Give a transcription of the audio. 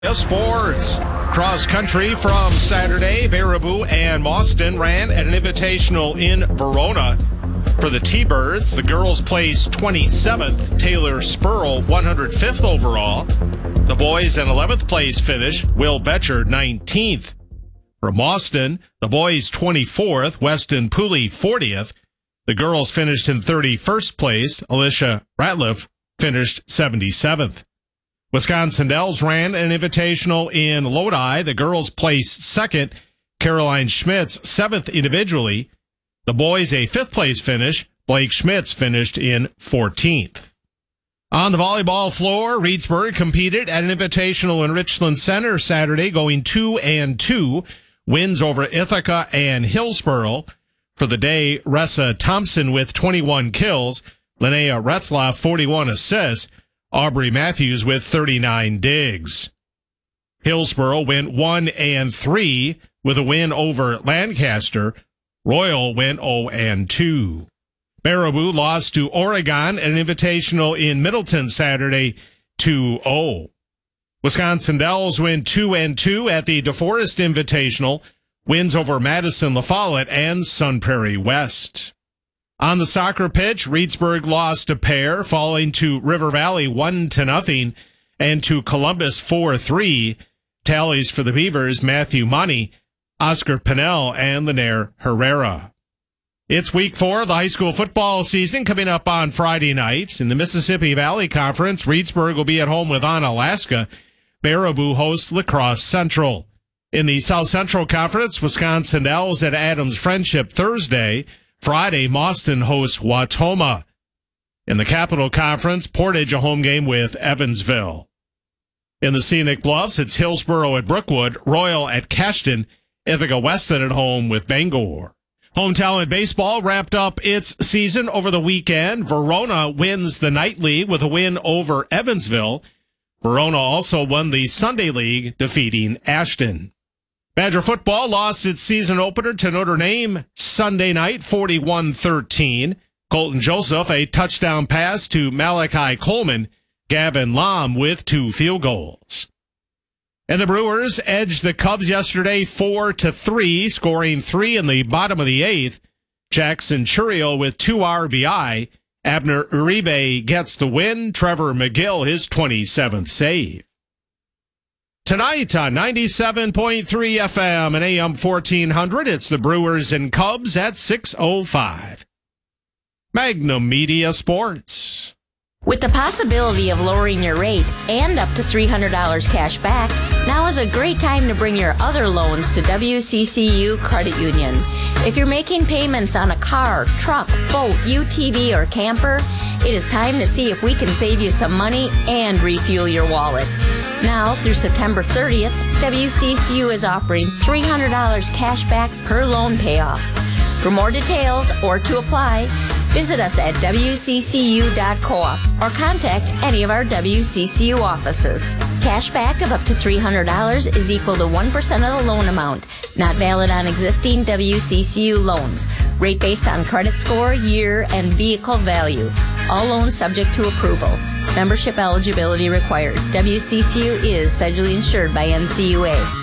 Sports. Cross country from Saturday, Baraboo and Mauston ran at an invitational in Verona. For the T-Birds, the girls placed 27th, Taylor Spurl 105th overall. The boys an 11th place finish, Will Betcher 19th. For Mauston, the boys 24th, Weston Pooley 40th. The girls finished in 31st place, Alicia Ratliff finished 77th. Wisconsin Dells ran an invitational in Lodi. The girls placed second, Caroline Schmitz 7th individually. The boys a 5th place finish, Blake Schmitz finished in 14th. On the volleyball floor, Reedsburg competed at an invitational in Richland Center Saturday, going 2-2, wins over Ithaca and Hillsboro. For the day, Ressa Thompson with 21 kills, Linnea Retzlaff 41 assists, Aubrey Matthews with 39 digs. Hillsboro went 1-3 with a win over Lancaster. Royal went 0-2. Baraboo lost to Oregon at an invitational in Middleton Saturday 2-0. Wisconsin Dells went 2-2 at the DeForest Invitational, wins over Madison La Follette and Sun Prairie West. On the soccer pitch, Reedsburg lost a pair, falling to River Valley 1-0 and to Columbus 4-3. Tallies for the Beavers, Matthew Money, Oscar Pinnell, and Linaire Herrera. It's week 4 of the high school football season coming up on Friday nights. In the Mississippi Valley Conference, Reedsburg will be at home with Onalaska. Baraboo hosts La Crosse Central. In the South Central Conference, Wisconsin Dells at Adams Friendship Thursday. Friday, Mauston hosts Wautoma. In the Capital Conference, Portage a home game with Evansville. In the Scenic Bluffs, it's Hillsboro at Brookwood, Royal at Cashton, Ithaca Weston at home with Bangor. Home Talent Baseball wrapped up its season over the weekend. Verona wins the night league with a win over Evansville. Verona also won the Sunday league, defeating Ashton. Badger football lost its season opener to Notre Dame Sunday night, 41-13. Colton Joseph, a touchdown pass to Malachi Coleman. Gavin Lom with 2 field goals. And the Brewers edged the Cubs yesterday 4-3, scoring 3 in the bottom of the 8th. Jackson Churio with 2 RBI. Abner Uribe gets the win. Trevor McGill his 27th save. Tonight on 97.3 FM and AM 1400, it's the Brewers and Cubs at 6:05. Magnum Media Sports. With the possibility of lowering your rate and up to $300 cash back, now is a great time to bring your other loans to WCCU Credit Union. If you're making payments on a car, truck, boat, UTV, or camper, it is time to see if we can save you some money and refuel your wallet. Now, through September 30th, WCCU is offering $300 cash back per loan payoff. For more details or to apply, visit us at wccu.coop or contact any of our WCCU offices. Cash back of up to $300 is equal to 1% of the loan amount. Not valid on existing WCCU loans. Rate based on credit score, year, and vehicle value. All loans subject to approval. Membership eligibility required. WCCU is federally insured by NCUA.